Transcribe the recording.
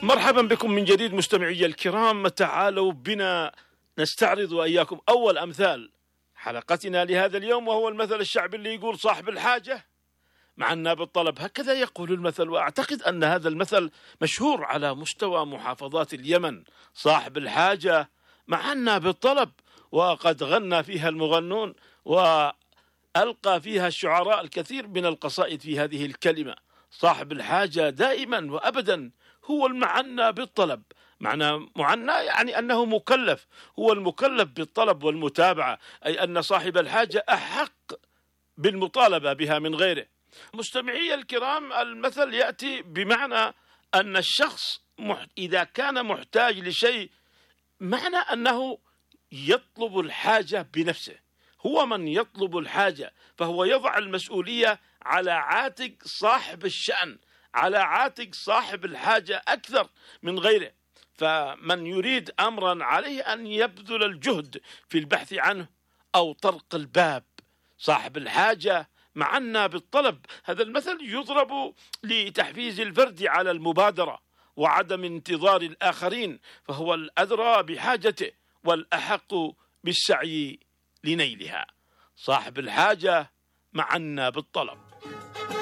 مرحبا بكم من جديد مستمعي الكرام، تعالوا بنا نستعرض وإياكم أول أمثال حلقتنا لهذا اليوم، وهو المثل الشعبي اللي يقول صاحب الحاجة معنا بالطلب. هكذا يقول المثل، وأعتقد أن هذا المثل مشهور على مستوى محافظات اليمن. صاحب الحاجة معنا بالطلب، وقد غنى فيها المغنون وألقى فيها الشعراء الكثير من القصائد في هذه الكلمة. صاحب الحاجة دائما وأبدا هو المعنى بالطلب. معنى معنى يعني أنه مكلف، هو المكلف بالطلب والمتابعة، أي أن صاحب الحاجة أحق بالمطالبة بها من غيره. مستمعي الكرام، المثل يأتي بمعنى أن الشخص إذا كان محتاج لشيء، معنى أنه يطلب الحاجة بنفسه، هو من يطلب الحاجة، فهو يضع المسؤولية على عاتق صاحب الشأن، على عاتق صاحب الحاجة أكثر من غيره. فمن يريد أمرا عليه أن يبذل الجهد في البحث عنه أو طرق الباب. صاحب الحاجة معنا بالطلب. هذا المثل يضرب لتحفيز الفرد على المبادرة وعدم انتظار الآخرين، فهو الأدرى بحاجته والأحق بالسعي لنيلها. صاحب الحاجة معنا بالطلب.